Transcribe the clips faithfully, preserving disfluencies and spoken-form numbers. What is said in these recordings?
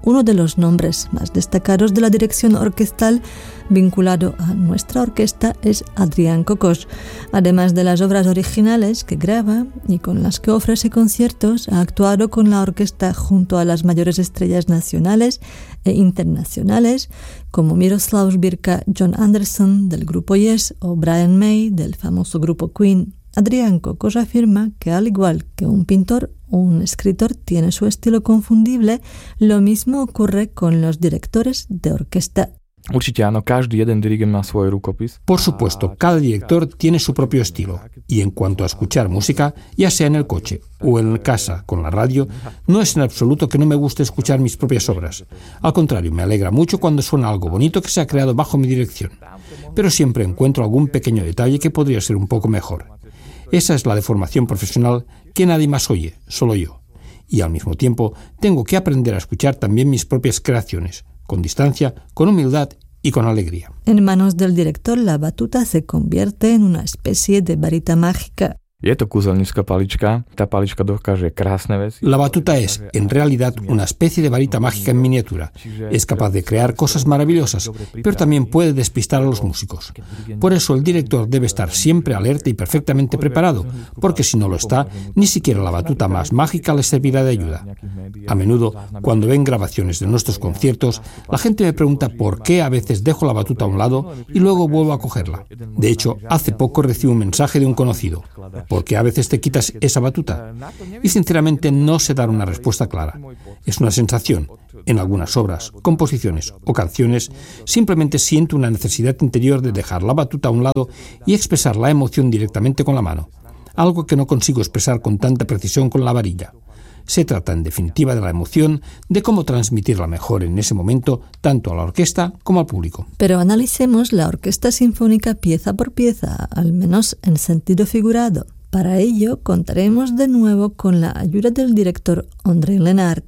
Uno de los nombres más destacados de la dirección orquestal vinculado a nuestra orquesta es Adrián Cocos. Además de las obras originales que graba y con las que ofrece conciertos, ha actuado con la orquesta junto a las mayores estrellas nacionales e internacionales como Miroslav Sbirka, John Anderson del grupo Yes o Brian May del famoso grupo Queen. Adrián Cocos afirma que al igual que un pintor o un escritor tiene su estilo confundible, lo mismo ocurre con los directores de orquesta. Por supuesto, cada director tiene su propio estilo, y en cuanto a escuchar música, ya sea en el coche o en casa con la radio, no es en absoluto que no me guste escuchar mis propias obras. Al contrario, me alegra mucho cuando suena algo bonito que se ha creado bajo mi dirección, pero siempre encuentro algún pequeño detalle que podría ser un poco mejor. Esa es la deformación profesional que nadie más oye, solo yo. Y al mismo tiempo tengo que aprender a escuchar también mis propias creaciones, con distancia, con humildad y con alegría. En manos del director, la batuta se convierte en una especie de varita mágica. La batuta es, en realidad, una especie de varita mágica en miniatura. Es capaz de crear cosas maravillosas, pero también puede despistar a los músicos. Por eso el director debe estar siempre alerta y perfectamente preparado, porque si no lo está, ni siquiera la batuta más mágica le servirá de ayuda. A menudo, cuando ven grabaciones de nuestros conciertos, la gente me pregunta por qué a veces dejo la batuta a un lado y luego vuelvo a cogerla. De hecho, hace poco recibí un mensaje de un conocido. ¿Por qué a veces te quitas esa batuta? Y sinceramente no sé dar una respuesta clara. Es una sensación. En algunas obras, composiciones o canciones, simplemente siento una necesidad interior de dejar la batuta a un lado y expresar la emoción directamente con la mano. Algo que no consigo expresar con tanta precisión con la varilla. Se trata, en definitiva, de la emoción, de cómo transmitirla mejor en ese momento, tanto a la orquesta como al público. Pero analicemos la orquesta sinfónica pieza por pieza, al menos en sentido figurado. Para ello, contaremos de nuevo con la ayuda del director Ondrej Lenart.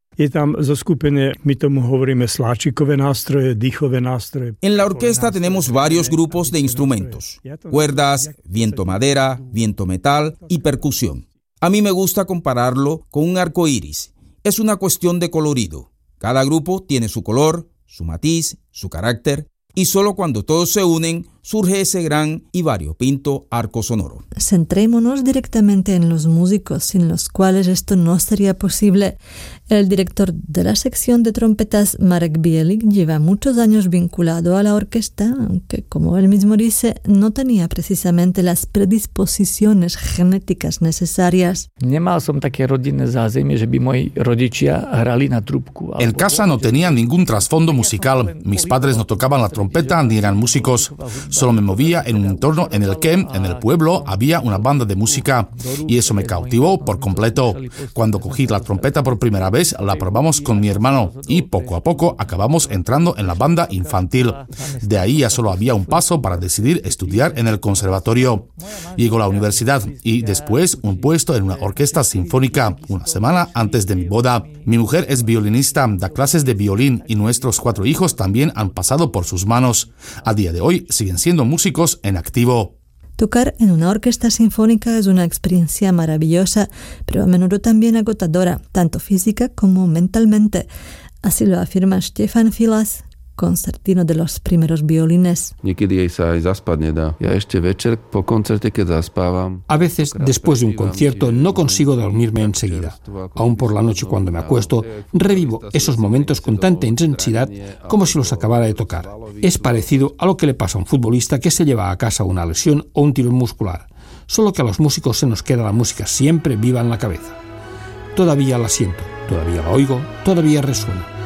En la orquesta tenemos varios grupos de instrumentos: cuerdas, viento madera, viento metal y percusión. A mí me gusta compararlo con un arco iris. Es una cuestión de colorido. Cada grupo tiene su color, su matiz, su carácter, y solo cuando todos se unen surge ese gran y variopinto arco sonoro. Centrémonos directamente en los músicos, sin los cuales esto no sería posible. El director de la sección de trompetas, Marek Bielik, lleva muchos años vinculado a la orquesta, aunque, como él mismo dice, no tenía precisamente las predisposiciones genéticas necesarias. En casa no tenía ningún trasfondo musical. Mis padres no tocaban la trompeta ni eran músicos. Solo me movía en un entorno en el que, en el pueblo, había una banda de música, y eso me cautivó por completo. Cuando cogí la trompeta por primera vez, la probamos con mi hermano, y poco a poco acabamos entrando en la banda infantil. De ahí ya solo había un paso para decidir estudiar en el conservatorio. Llegó la universidad, y después un puesto en una orquesta sinfónica, una semana antes de mi boda. Mi mujer es violinista, da clases de violín, y nuestros cuatro hijos también han pasado por sus manos. A día de hoy siguen siendo músicos en activo. Tocar en una orquesta sinfónica es una experiencia maravillosa, pero a menudo también agotadora, tanto física como mentalmente. Así lo afirma Štefan Filas, concertino de los primeros violines. A veces, después de un concierto, no consigo dormirme enseguida. Aún por la noche, cuando me acuesto, revivo esos momentos con tanta intensidad como si los acabara de tocar. Es parecido a lo que le pasa a un futbolista que se lleva a casa una lesión o un tirón muscular, solo que a los músicos se nos queda la música siempre viva en la cabeza. Todavía la siento, todavía la oigo, todavía resuena.